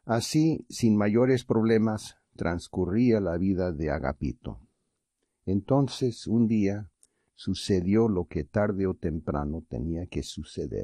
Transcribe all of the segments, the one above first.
Así, sin mayores problemas, transcurría la vida de Agapito. Entonces, un día, sucedió lo que tarde o temprano tenía que suceder.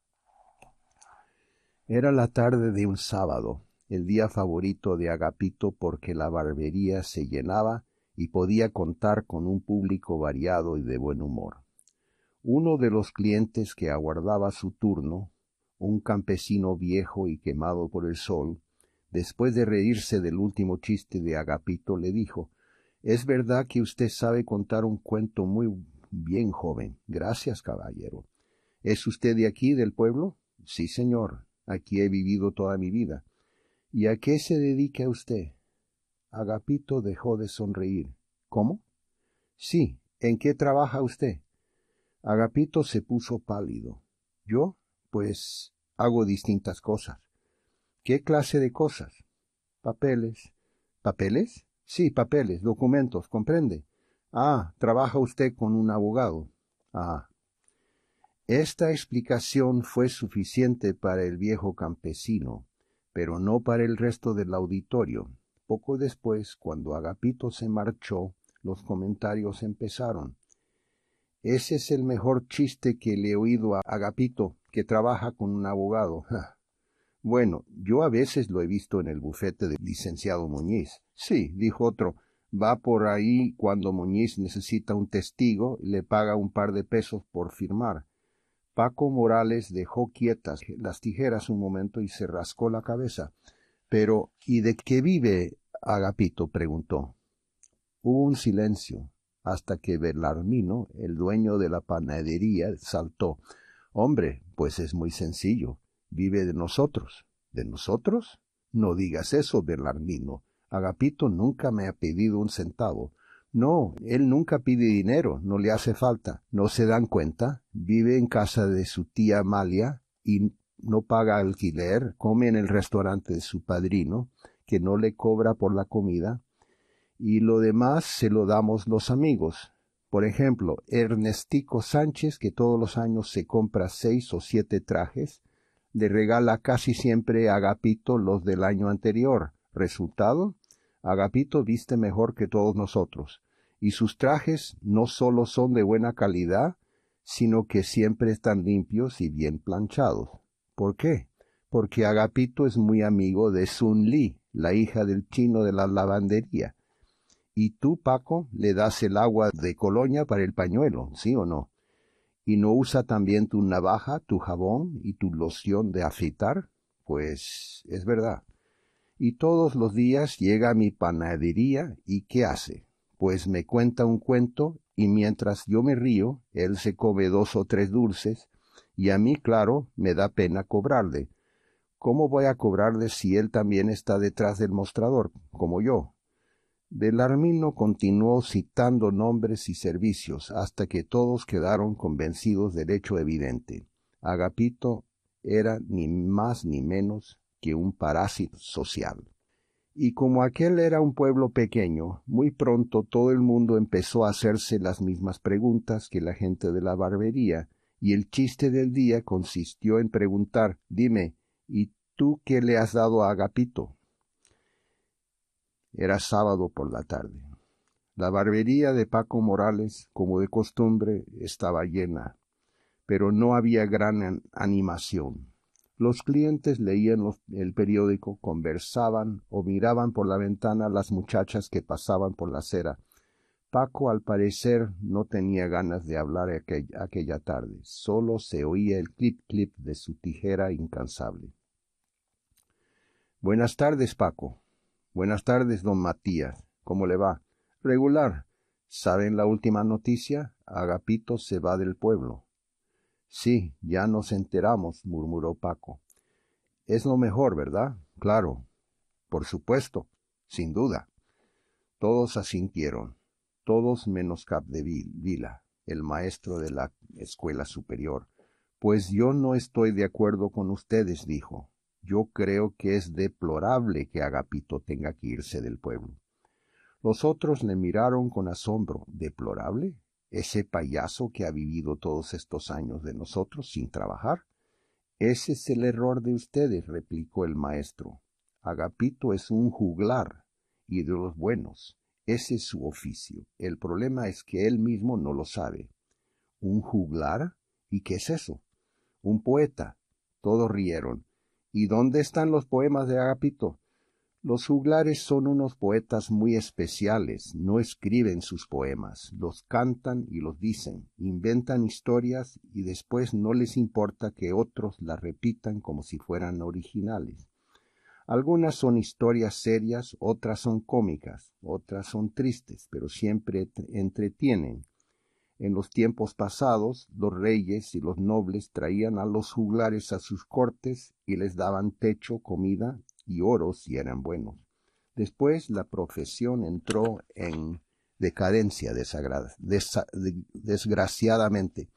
Era la tarde de un sábado, el día favorito de Agapito porque la barbería se llenaba y podía contar con un público variado y de buen humor. Uno de los clientes que aguardaba su turno, un campesino viejo y quemado por el sol, después de reírse del último chiste de Agapito, le dijo: «Es verdad que usted sabe contar un cuento muy bien, joven». «Gracias, caballero». «¿Es usted de aquí, del pueblo?» «Sí, señor. Aquí he vivido toda mi vida». «¿Y a qué se dedica usted?» Agapito dejó de sonreír. «¿Cómo?» «Sí. ¿En qué trabaja usted?» Agapito se puso pálido. «¿Yo? Pues hago distintas cosas». «¿Qué clase de cosas?» «Papeles». «¿Papeles?» «Sí, papeles, documentos, ¿comprende?» «Ah, trabaja usted con un abogado». «Ah». Esta explicación fue suficiente para el viejo campesino, pero no para el resto del auditorio. Poco después, cuando Agapito se marchó, los comentarios empezaron. «Ese es el mejor chiste que le he oído a Agapito, que trabaja con un abogado». «Bueno, yo a veces lo he visto en el bufete del licenciado Muñiz». «Sí», dijo otro, «va por ahí cuando Muñiz necesita un testigo y le paga un par de pesos por firmar». Paco Morales dejó quietas las tijeras un momento y se rascó la cabeza. «Pero, ¿y de qué vive Agapito?», preguntó. Hubo un silencio, hasta que Belarmino, el dueño de la panadería, saltó. «Hombre, pues es muy sencillo. Vive de nosotros». «¿De nosotros? No digas eso, Belarmino. Agapito nunca me ha pedido un centavo». «No, él nunca pide dinero, no le hace falta. ¿No se dan cuenta? Vive en casa de su tía Amalia y no paga alquiler, come en el restaurante de su padrino, que no le cobra por la comida, y lo demás se lo damos los amigos. Por ejemplo, Ernestico Sánchez, que todos los años se compra 6 o 7 trajes, le regala casi siempre a Agapito los del año anterior. Resultado: Agapito viste mejor que todos nosotros, y sus trajes no solo son de buena calidad, sino que siempre están limpios y bien planchados. ¿Por qué? Porque Agapito es muy amigo de Sun Li, la hija del chino de la lavandería. Y tú, Paco, le das el agua de colonia para el pañuelo, ¿sí o no? ¿Y no usa también tu navaja, tu jabón y tu loción de afeitar? Pues es verdad. Y todos los días llega a mi panadería y ¿qué hace? Pues me cuenta un cuento y mientras yo me río, él se come 2 o 3 dulces y a mí, claro, me da pena cobrarle. ¿Cómo voy a cobrarle si él también está detrás del mostrador, como yo? Belarmino continuó citando nombres y servicios hasta que todos quedaron convencidos del hecho evidente. Agapito era ni más ni menos que un parásito social. Y como aquel era un pueblo pequeño, muy pronto todo el mundo empezó a hacerse las mismas preguntas que la gente de la barbería, y el chiste del día consistió en preguntar: «Dime, ¿y tú qué le has dado a Agapito?». Era sábado por la tarde. La barbería de Paco Morales, como de costumbre, estaba llena, pero no había gran animación. Los clientes leían el periódico, conversaban o miraban por la ventana las muchachas que pasaban por la acera. Paco, al parecer, no tenía ganas de hablar aquella tarde. Solo se oía el clip-clip de su tijera incansable. «Buenas tardes, Paco». «Buenas tardes, don Matías. ¿Cómo le va?» «Regular». «¿Saben la última noticia? Agapito se va del pueblo». «Sí, ya nos enteramos», murmuró Paco. «Es lo mejor, ¿verdad?» «Claro». «Por supuesto. Sin duda». Todos asintieron. Todos menos Capdevila, el maestro de la escuela superior. «Pues yo no estoy de acuerdo con ustedes», dijo. «Yo creo que es deplorable que Agapito tenga que irse del pueblo». Los otros le miraron con asombro. «¿Deplorable? ¿Ese payaso que ha vivido todos estos años de nosotros sin trabajar?» «Ese es el error de ustedes», replicó el maestro. Agapito es un juglar, y de los buenos. Ese es su oficio. El problema es que él mismo no lo sabe. ¿Un juglar? ¿Y qué es eso? Un poeta. Todos rieron. ¿Y dónde están los poemas de Agapito? Los juglares son unos poetas muy especiales, no escriben sus poemas, los cantan y los dicen, inventan historias y después no les importa que otros las repitan como si fueran originales. Algunas son historias serias, otras son cómicas, otras son tristes, pero siempre entretienen. En los tiempos pasados, los reyes y los nobles traían a los juglares a sus cortes y les daban techo, comida y oro si eran buenos. Después la profesión entró en decadencia desgraciadamente.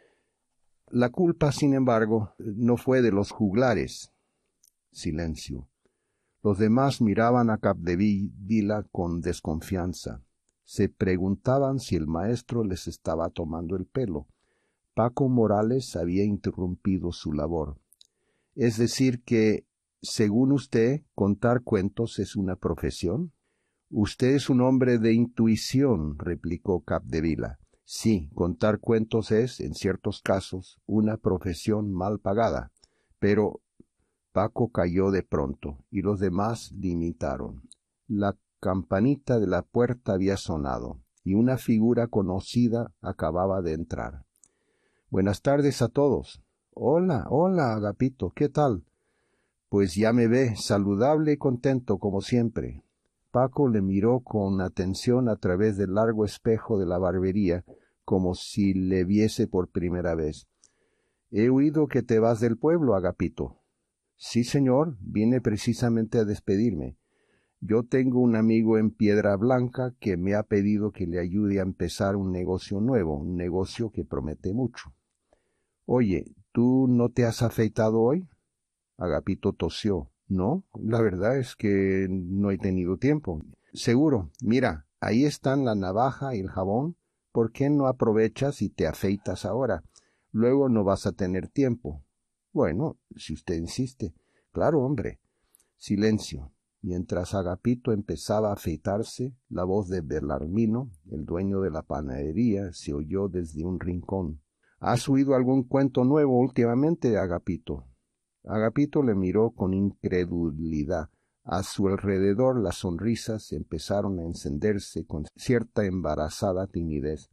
La culpa, sin embargo, no fue de los juglares. Silencio. Los demás miraban a Capdevila con desconfianza. Se preguntaban si el maestro les estaba tomando el pelo. Paco Morales había interrumpido su labor. Es decir que, según usted, contar cuentos es una profesión. Usted es un hombre de intuición, replicó Capdevila. Sí, contar cuentos es, en ciertos casos, una profesión mal pagada. Pero Paco calló de pronto, y los demás le imitaron. La campanita de la puerta había sonado, y una figura conocida acababa de entrar. Buenas tardes a todos. Hola, Agapito, ¿qué tal? Pues ya me ve, saludable y contento como siempre. Paco le miró con atención a través del largo espejo de la barbería, como si le viese por primera vez. He oído que te vas del pueblo, Agapito. Sí, señor, vine precisamente a despedirme. Yo tengo un amigo en Piedra Blanca que me ha pedido que le ayude a empezar un negocio nuevo, un negocio que promete mucho. Oye, ¿tú no te has afeitado hoy? Agapito tosió. No, la verdad es que no he tenido tiempo. Seguro, mira, ahí están la navaja y el jabón. ¿Por qué no aprovechas y te afeitas ahora? Luego no vas a tener tiempo. Bueno, si usted insiste. Claro, hombre. Silencio. Mientras Agapito empezaba a afeitarse, la voz de Belarmino, el dueño de la panadería, se oyó desde un rincón. ¿Has oído algún cuento nuevo últimamente, Agapito? Agapito le miró con incredulidad. A su alrededor las sonrisas empezaron a encenderse con cierta embarazada timidez.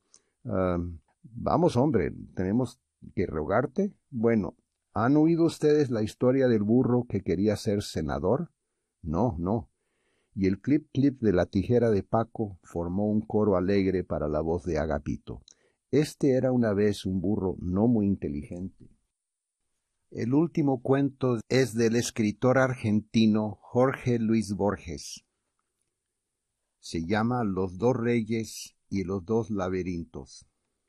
Vamos, hombre, ¿tenemos que rogarte? Bueno, ¿han oído ustedes la historia del burro que quería ser senador? No. Y el clip-clip de la tijera de Paco formó un coro alegre para la voz de Agapito. Este era una vez un burro no muy inteligente. El último cuento es del escritor argentino Jorge Luis Borges. Se llama Los dos reyes y los dos laberintos.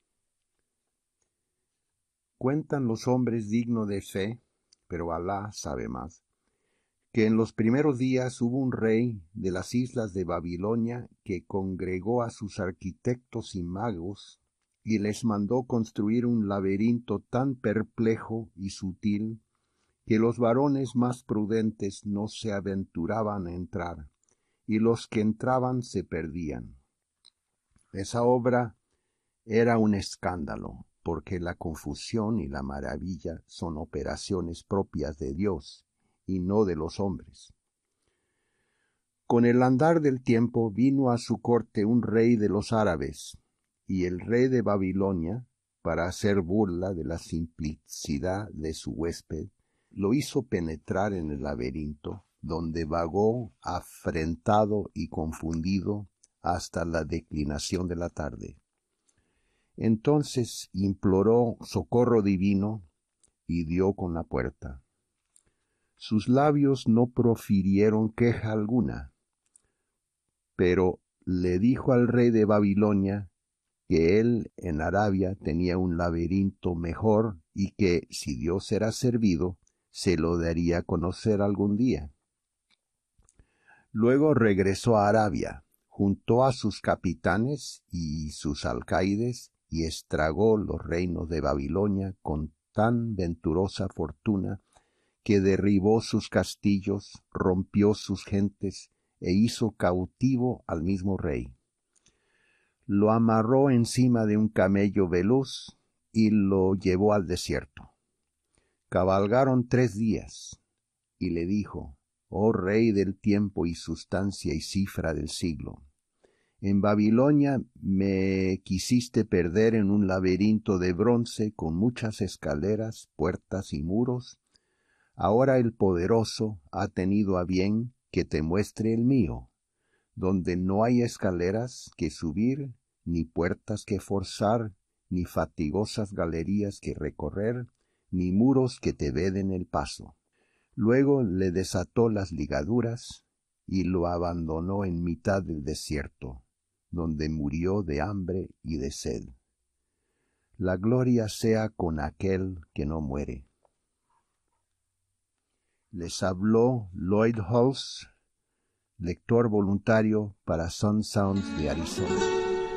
Cuentan los hombres dignos de fe, pero Alá sabe más, que en los primeros días hubo un rey de las islas de Babilonia que congregó a sus arquitectos y magos y les mandó construir un laberinto tan perplejo y sutil que los varones más prudentes no se aventuraban a entrar, y los que entraban se perdían. Esa obra era un escándalo, porque la confusión y la maravilla son operaciones propias de Dios, y no de los hombres. Con el andar del tiempo vino a su corte un rey de los árabes, y el rey de Babilonia, para hacer burla de la simplicidad de su huésped, lo hizo penetrar en el laberinto, donde vagó afrentado y confundido hasta la declinación de la tarde. Entonces imploró socorro divino y dio con la puerta. Sus labios no profirieron queja alguna, pero le dijo al rey de Babilonia que él en Arabia tenía un laberinto mejor y que, si Dios era servido, se lo daría a conocer algún día. Luego regresó a Arabia, juntó a sus capitanes y sus alcaides y estragó los reinos de Babilonia con tan venturosa fortuna que derribó sus castillos, rompió sus gentes, e hizo cautivo al mismo rey. Lo amarró encima de un camello veloz y lo llevó al desierto. Cabalgaron 3 días, y le dijo: «Oh rey del tiempo y sustancia y cifra del siglo, en Babilonia me quisiste perder en un laberinto de bronce con muchas escaleras, puertas y muros. Ahora el poderoso ha tenido a bien que te muestre el mío, donde no hay escaleras que subir, ni puertas que forzar, ni fatigosas galerías que recorrer, ni muros que te veden el paso». Luego le desató las ligaduras y lo abandonó en mitad del desierto, donde murió de hambre y de sed. La gloria sea con aquel que no muere. Les habló Lloyd Hulse, lector voluntario para Sun Sounds de Arizona.